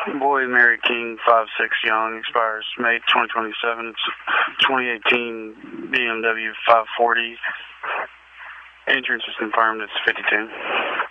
Boy, Mary King, 5'6", young, expires May 2027. It's 2018 BMW 540. Insurance is confirmed. It's 52.